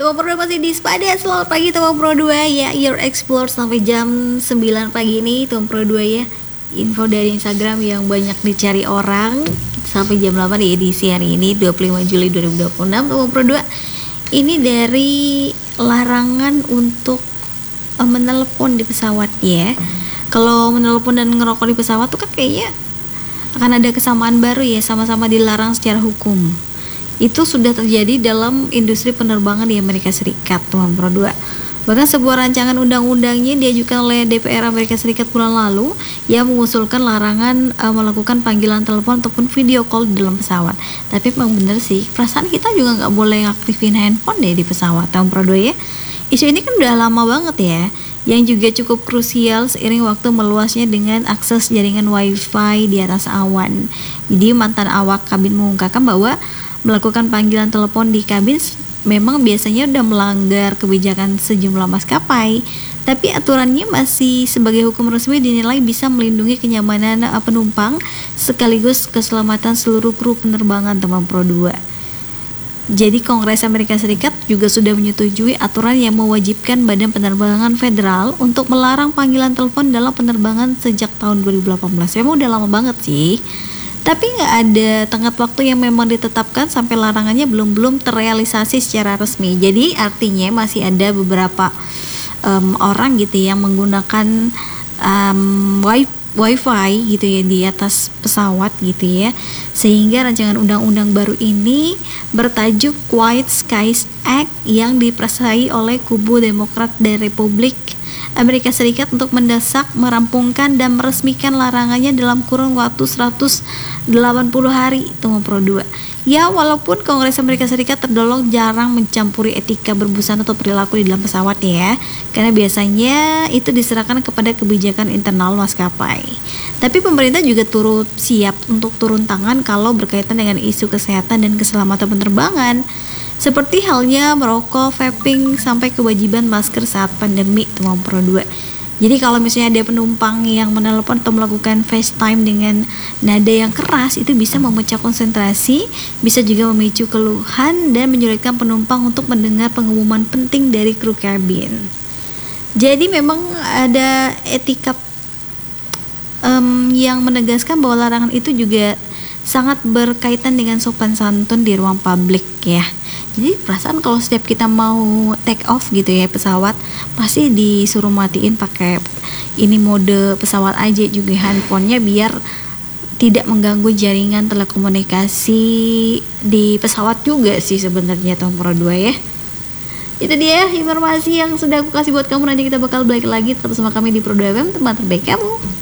Teman Pro 2 masih di Spada. Selamat pagi teman Pro 2 ya. Your Explore sampai jam 9 pagi ini teman Pro 2 ya. Info dari Instagram yang banyak dicari orang sampai jam 8 di edisi hari ini 25 Juli 2026 teman Pro 2. Ini dari larangan untuk menelepon di pesawat ya. Kalau menelepon dan ngerokok di pesawat tuh kan kayaknya akan ada kesamaan baru ya, sama-sama dilarang secara hukum. Itu sudah terjadi dalam industri penerbangan di Amerika Serikat, teman Pro 2. Bahkan sebuah rancangan undang-undangnya diajukan oleh DPR Amerika Serikat bulan lalu yang mengusulkan larangan melakukan panggilan telepon ataupun video call di dalam pesawat. Tapi memang bener sih, perasaan kita juga nggak boleh ngaktifin handphone deh di pesawat, teman Pro 2 ya. Isu ini kan udah lama banget ya, yang juga cukup krusial seiring waktu meluasnya dengan akses jaringan wifi di atas awan. Jadi mantan awak kabin mengungkapkan bahwa melakukan panggilan telepon di kabin memang biasanya udah melanggar kebijakan sejumlah maskapai, tapi aturannya masih sebagai hukum resmi dinilai bisa melindungi kenyamanan penumpang sekaligus keselamatan seluruh kru penerbangan, teman Pro 2. Jadi Kongres Amerika Serikat juga sudah menyetujui aturan yang mewajibkan Badan Penerbangan Federal untuk melarang panggilan telepon dalam penerbangan sejak tahun 2018. Memang udah lama banget sih. Tapi nggak ada tenggat waktu yang memang ditetapkan sampai larangannya belum terrealisasi secara resmi. Jadi artinya masih ada beberapa orang gitu yang menggunakan wifi gitu ya di atas pesawat gitu ya. Sehingga rancangan undang-undang baru ini bertajuk Quiet Skies Act yang diprasai oleh kubu Demokrat dan Republik Amerika Serikat untuk mendesak, merampungkan dan meresmikan larangannya dalam kurun waktu 180 hari, teman Pro 2. Ya, walaupun Kongres Amerika Serikat tergolong jarang mencampuri etika berbusana atau perilaku di dalam pesawat ya, karena biasanya itu diserahkan kepada kebijakan internal maskapai. Tapi pemerintah juga turut siap untuk turun tangan kalau berkaitan dengan isu kesehatan dan keselamatan penerbangan. Seperti halnya merokok, vaping, sampai kewajiban masker saat pandemi, teman Pro 2. Jadi kalau misalnya ada penumpang yang menelepon atau melakukan FaceTime dengan nada yang keras, itu bisa memecah konsentrasi, bisa juga memicu keluhan dan menyulitkan penumpang untuk mendengar pengumuman penting dari kru kabin. Jadi memang ada etika yang menegaskan bahwa larangan itu juga sangat berkaitan dengan sopan santun di ruang publik ya. Jadi perasaan kalau setiap kita mau take off gitu ya pesawat, pasti disuruh matiin pakai ini mode pesawat aja juga handphonenya biar tidak mengganggu jaringan telekomunikasi di pesawat juga sih sebenarnya, teman Pro 2 ya. Itu dia informasi yang sudah aku kasih buat kamu. Nanti kita bakal balik lagi tetap bersama kami di Pro 2 FM, teman terbaik kamu.